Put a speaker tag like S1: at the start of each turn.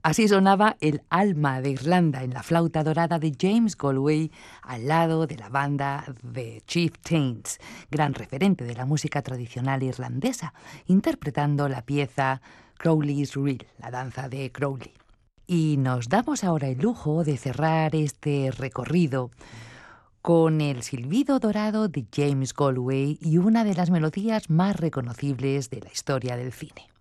S1: Así sonaba el alma de Irlanda en la flauta dorada de James Galway al lado de la banda The Chieftains, gran referente de la música tradicional irlandesa, interpretando la pieza Crowley's Reel, la danza de Crowley. Y nos damos ahora el lujo de cerrar este recorrido con el silbido dorado de James Galway y una de las melodías más reconocibles de la historia del cine.